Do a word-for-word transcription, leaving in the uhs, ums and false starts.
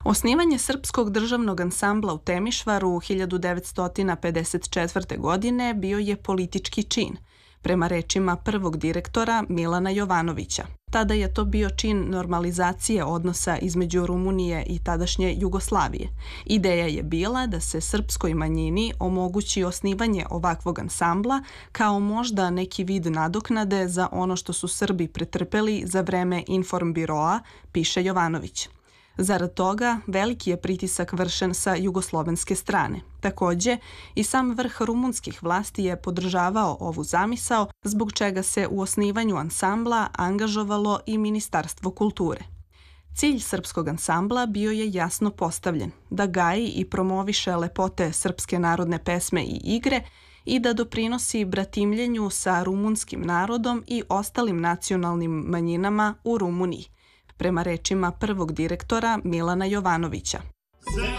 Osnivanje Srpskog državnog ansambla u Temišvaru hiljadu devetsto pedeset četvrte. godine bio je politički čin, prema rečima prvog direktora Milana Jovanovića. Tada je to bio čin normalizacije odnosa između Rumunije i tadašnje Jugoslavije. Ideja je bila da se srpskoj manjini omogući osnivanje ovakvog ansambla kao možda neki vid nadoknade za ono što su Srbi pretrpeli za vreme Informbiroa, piše Jovanović. Zarad toga, veliki je pritisak vršen sa jugoslovenske strane. Takođe, i sam vrh rumunskih vlasti je podržavao ovu zamisao, zbog čega se u osnivanju ansambla angažovalo i Ministarstvo kulture. Cilj srpskog ansambla bio je jasno postavljen, da gaji i promoviše lepote srpske narodne pesme i igre i da doprinosi bratimljenju sa rumunskim narodom i ostalim nacionalnim manjinama u Rumuniji, prema rečima prvog direktora Milana Jovanovića.